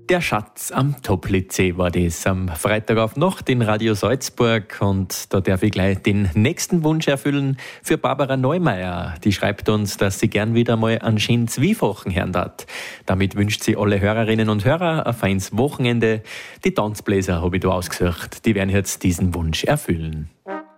Der Schatz am Toplitzsee war das am Freitag auf Nacht in Radio Salzburg, und da darf ich gleich den nächsten Wunsch erfüllen für Barbara Neumeier. Die schreibt uns, dass sie gern wieder mal an schönes Wiefachen hören hat. Damit wünscht sie alle Hörerinnen und Hörer ein feines Wochenende. Die Tanzbläser habe ich da ausgesucht, die werden jetzt diesen Wunsch erfüllen.